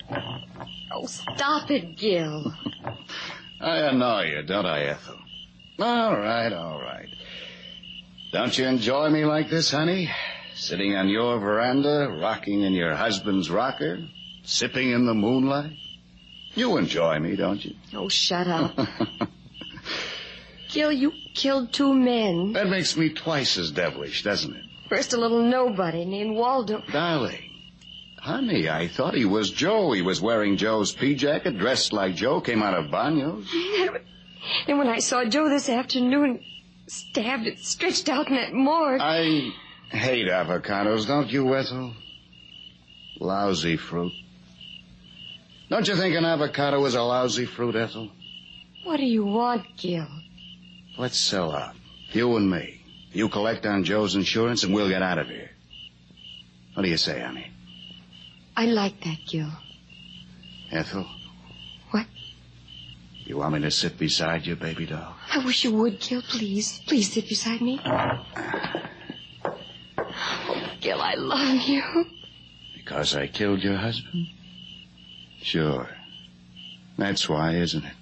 Oh, stop it, Gil. I annoy you, don't I, Ethel? All right. Don't you enjoy me like this, honey? Sitting on your veranda, rocking in your husband's rocker, sipping in the moonlight? You enjoy me, don't you? Oh, shut up. Gil, you killed 2 men. That makes me twice as devilish, doesn't it? First, a little nobody named Waldo. Darling, honey, I thought he was Joe. He was wearing Joe's pea jacket, dressed like Joe, came out of Banyo's. And when I saw Joe this afternoon, stabbed and stretched out in that morgue. I hate avocados, don't you, Ethel? Lousy fruit. Don't you think an avocado is a lousy fruit, Ethel? What do you want, Gil? Let's sell out. You and me. You collect on Joe's insurance and we'll get out of here. What do you say, honey? I like that, Gil. Ethel? What? You want me to sit beside you, baby doll? I wish you would, Gil, please. Please sit beside me. Oh, Gil, I love you. Because I killed your husband? Sure. That's why, isn't it?